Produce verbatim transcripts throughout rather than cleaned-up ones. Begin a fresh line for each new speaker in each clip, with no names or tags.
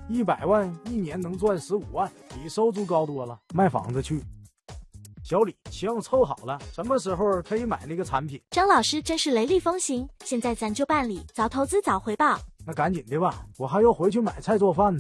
一百万一年能赚十五万，比收租高多了。卖房子去。小李，行，凑好了，什么时候可以买那个产品？
张老师真是雷厉风行，现在咱就办理，早投资早回报。
那赶紧的吧，我还要回去买菜做饭呢。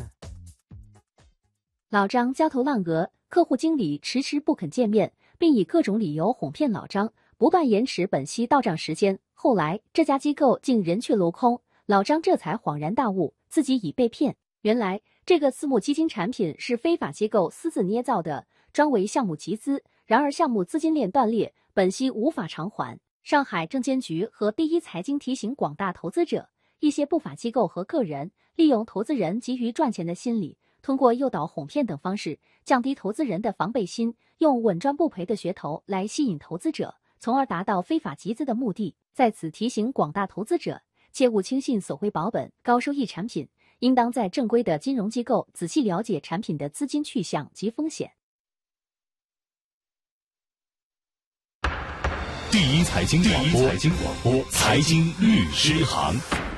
老张焦头烂额，客户经理迟迟不肯见面，并以各种理由哄骗老张，不断延迟本息到账时间。后来这家机构竟人去楼空，老张这才恍然大悟，自己已被骗。原来这个私募基金产品是非法机构私自捏造的，专为项目集资。然而项目资金链断裂，本息无法偿还。上海证监局和第一财经提醒广大投资者，一些不法机构和个人利用投资人急于赚钱的心理，通过诱导、哄骗等方式，降低投资人的防备心，用稳赚不赔的噱头来吸引投资者，从而达到非法集资的目的。在此提醒广大投资者，切勿轻信所谓保本、高收益产品，应当在正规的金融机构仔细了解产品的资金去向及风险。
第一财经广播，财经广播，财经律师行。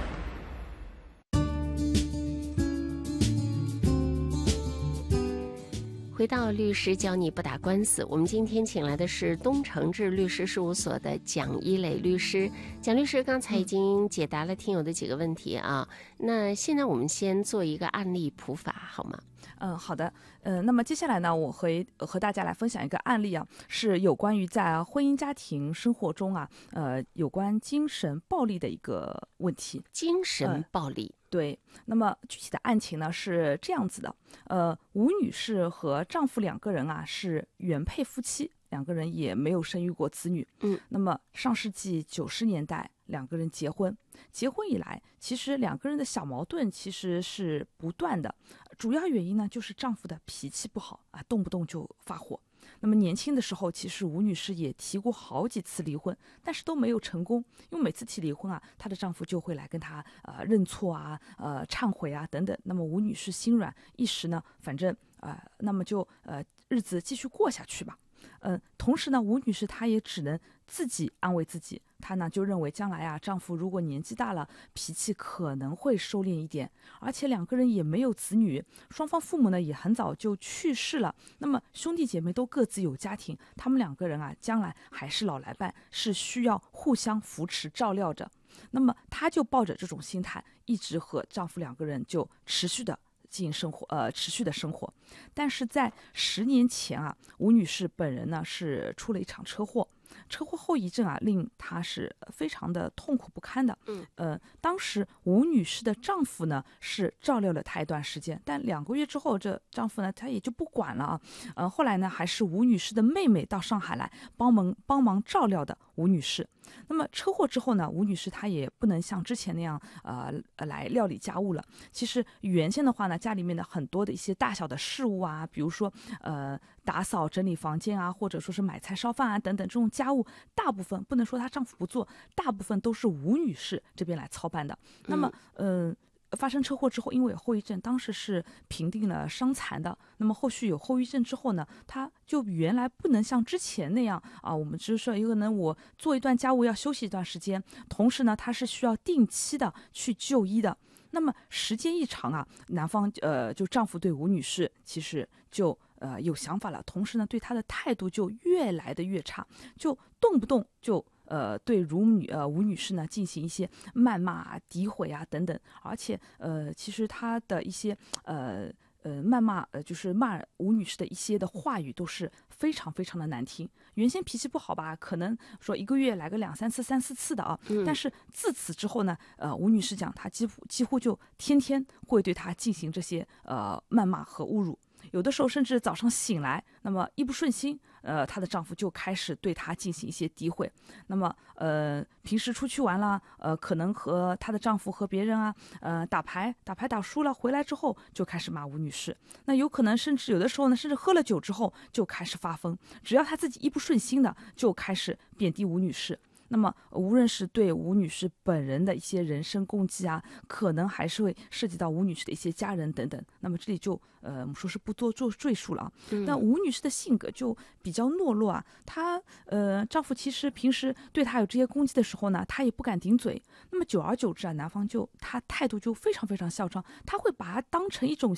回到律师教你不打官司，我们今天请来的是东诚志律师事务所的蒋一磊律师。蒋律师刚才已经解答了听友的几个问题啊，那现在我们先做一个案例普法好吗？
嗯，好的。呃，那么接下来呢，我和和大家来分享一个案例啊，是有关于在婚姻家庭生活中啊，呃，有关精神暴力的一个问题。
精神暴力。
呃对，那么具体的案情呢是这样子的，呃，吴女士和丈夫两个人啊是原配夫妻，两个人也没有生育过子女。
嗯，
那么上世纪九十年代，两个人结婚，结婚以来，其实两个人的小矛盾其实是不断的，主要原因呢就是丈夫的脾气不好啊，动不动就发火。那么年轻的时候，其实吴女士也提过好几次离婚，但是都没有成功。因为每次提离婚啊，她的丈夫就会来跟她呃认错啊、呃忏悔啊等等。那么吴女士心软，一时呢，反正呃，那么就呃日子继续过下去吧。嗯、呃，同时呢，吴女士她也只能自己安慰自己，她呢就认为将来啊，丈夫如果年纪大了，脾气可能会收敛一点，而且两个人也没有子女，双方父母呢也很早就去世了，那么兄弟姐妹都各自有家庭，他们两个人啊，将来还是老来伴，是需要互相扶持照料着。那么她就抱着这种心态，一直和丈夫两个人就持续的进行生活，呃，持续的生活。但是在十年前啊，吴女士本人呢是出了一场车祸，车祸后遗症啊，令她是非常的痛苦不堪的。
嗯，
呃，当时吴女士的丈夫呢是照料了她一段时间，但两个月之后，这丈夫呢他也就不管了啊。呃，后来呢，还是吴女士的妹妹到上海来帮忙帮忙照料的吴女士。那么车祸之后呢，吴女士她也不能像之前那样呃来料理家务了。其实原先的话呢，家里面的很多的一些大小的事务啊，比如说呃打扫整理房间啊，或者说是买菜烧饭啊等等这种家务，大部分不能说她丈夫不做，大部分都是吴女士这边来操办的。那么嗯。呃发生车祸之后，因为有后遗症，当时是评定了伤残的。那么后续有后遗症之后呢，他就原来不能像之前那样啊，我们只是说有可能我做一段家务要休息一段时间，同时呢，他是需要定期的去就医的。那么时间一长啊，男方呃就丈夫对吴女士其实就呃有想法了，同时呢对她的态度就越来的越差，就动不动就。呃，对吴女呃吴女士呢进行一些谩骂啊、诋毁啊等等，而且呃，其实她的一些呃呃谩骂呃就是骂吴女士的一些的话语都是非常非常的难听。原先脾气不好吧，可能说一个月来个两三次、三四次的啊，
嗯、
但是自此之后呢，呃，吴女士讲她几乎几乎就天天会对她进行这些呃谩骂和侮辱。有的时候甚至早上醒来，那么一不顺心，呃，她的丈夫就开始对她进行一些诋毁。那么，呃，平时出去玩了，呃，可能和她的丈夫和别人啊，呃，打牌，打牌打输了，回来之后就开始骂吴女士。那有可能甚至有的时候呢，甚至喝了酒之后就开始发疯，只要她自己一不顺心的，就开始贬低吴女士。那么无论是对吴女士本人的一些人身攻击啊，可能还是会涉及到吴女士的一些家人等等。那么这里就呃我们说是不多做赘述了啊。
嗯、
那吴女士的性格就比较懦弱啊，她呃丈夫其实平时对她有这些攻击的时候呢，她也不敢顶嘴。那么久而久之啊，男方就他态度就非常非常嚣张，他会把她当成一种